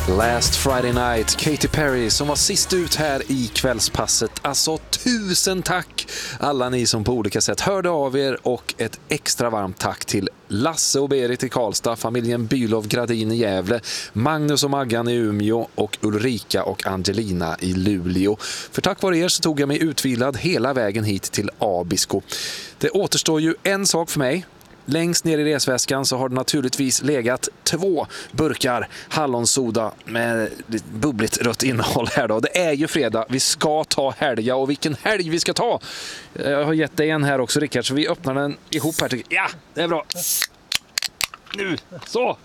Last Friday Night, Katy Perry som var sist ut här i kvällspasset. Alltså 1000 tack alla ni som på olika sätt hörde av er, och ett extra varmt tack till Lasse och Berit i Karlstad, familjen Bylov Gradin i Gävle, Magnus och Maggan i Umeå och Ulrika och Angelina i Luleå. För tack vare er så tog jag mig utvilad hela vägen hit till Abisko. Det återstår ju en sak för mig. Längst ner i resväskan så har det naturligtvis legat 2 burkar hallonsoda med bubbligt rött innehåll här då. Det är ju fredag, vi ska ta helga, och vilken helg vi ska ta. Jag har gett dig en här också, Rickard, så vi öppnar den ihop här. Ja, det är bra. Nu, så.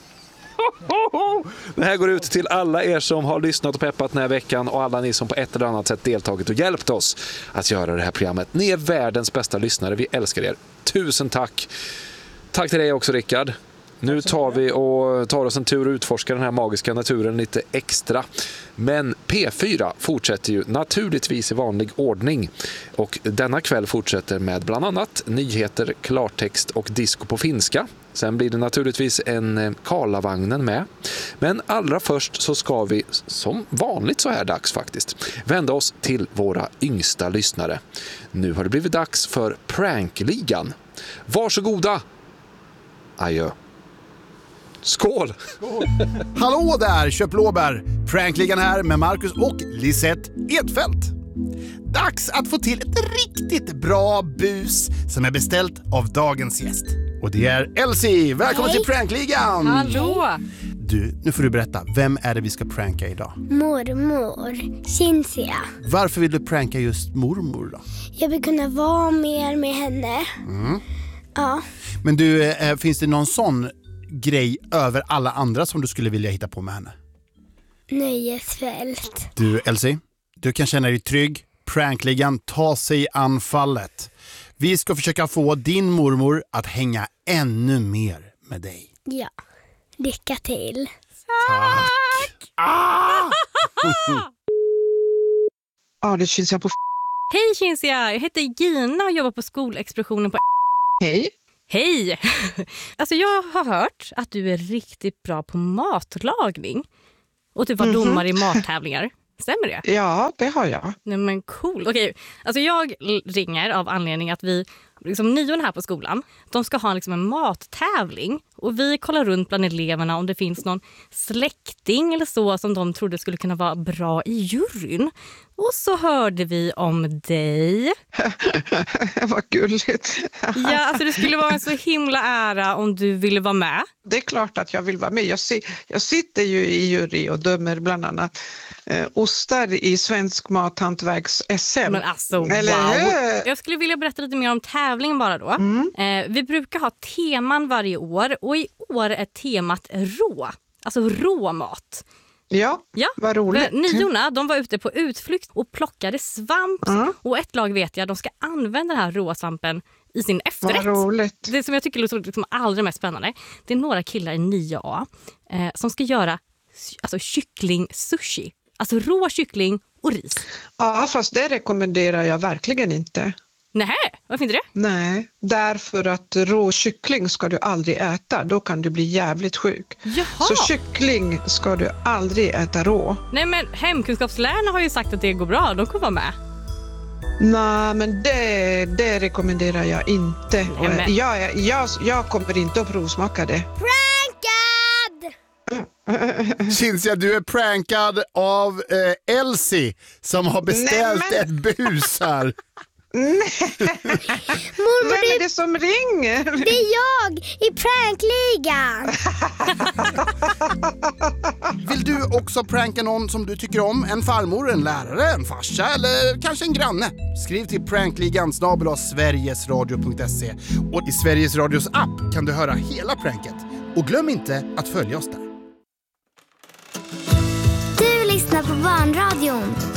Det här går ut till alla er som har lyssnat och peppat den här veckan, och alla ni som på ett eller annat sätt deltagit och hjälpt oss att göra det här programmet. Ni är världens bästa lyssnare, vi älskar er. 1000 tack. Tack till dig också, Rickard. Nu tar vi och tar oss en tur och utforskar den här magiska naturen lite extra. Men P4 fortsätter ju naturligtvis i vanlig ordning. Och denna kväll fortsätter med bland annat nyheter, klartext och disco på finska. Sen blir det naturligtvis en Karlavagnen med. Men allra först så ska vi, som vanligt så här dags faktiskt, vända oss till våra yngsta lyssnare. Nu har det blivit dags för Prankligan. Varsågoda! Adjö. Skål! Skål! Hallå där, köpblåbär! Prankligan här med Marcus och Lisette Edfeldt. Dags att få till ett riktigt bra bus som är beställt av dagens gäst. Och det är Elsie. Välkommen till Prankligan! Hallå! Du, nu får du berätta. Vem är det vi ska pranka idag? Mormor, Cynthia. Varför vill du pranka just mormor då? Jag vill kunna vara mer med henne. Ja. Men du, finns det någon sån grej över alla andra som du skulle vilja hitta på med henne? Nöjesfält. Du, Elsie, du kan känna dig trygg. Prankligan tar sig anfallet. Vi ska försöka få din mormor att hänga ännu mer med dig. Ja, lycka till. Tack! Ah! Ja, det känns jag på. Hej Cynthia, jag heter Gina och jobbar på skolexplosionen på. Hej. Hej! Alltså jag har hört att du är riktigt bra på matlagning. Och typ var domare i mattävlingar. Stämmer det? Ja, det har jag. Nej men cool. Okej, alltså jag ringer av anledning att vi, liksom 9 här på skolan, de ska ha liksom en mattävling. Och vi kollar runt bland eleverna om det finns någon släkting eller så som de trodde skulle kunna vara bra i juryn. Och så hörde vi om dig. Vad gulligt. Ja, alltså det skulle vara en så himla ära om du ville vara med. Det är klart att jag vill vara med. Jag sitter ju i jury och dömer bland annat ostar i svensk mathantverks-SM. Men alltså, wow. Jag skulle vilja berätta lite mer om tävlingen bara då. Vi brukar ha teman varje år, och i år är temat rå. Alltså råmat. Ja, vad roligt. 9 de var ute på utflykt och plockade svamp. Och ett lag vet jag, de ska använda den här råsvampen i sin efterrätt. Vad roligt. Det som jag tycker låter liksom allra mest spännande, det är några killar i 9A som ska göra alltså kyckling-sushi. Alltså rå kyckling och ris. Ja, fast det rekommenderar jag verkligen inte. Nej, varför inte det? Nej, därför att rå kyckling ska du aldrig äta. Då kan du bli jävligt sjuk. Jaha. Så kyckling ska du aldrig äta rå. Nej, men hemkunskapslärarna har ju sagt att det går bra. De kommer vara med. Nej, men det rekommenderar jag inte. Nej, Jag kommer inte att provsmaka det. Prankad! Cynthia, du är prankad av Elsie som har beställt ett bus här. Mormor, vem är det som ringer? det är jag i Prankligan. Vill du också pranka någon som du tycker om? En farmor, en lärare, en farsa eller kanske en granne? Skriv till prankligan@sverigesradio.se. Och i Sveriges Radios app kan du höra hela pranket. Och glöm inte att följa oss där. Du lyssnar på Barnradion.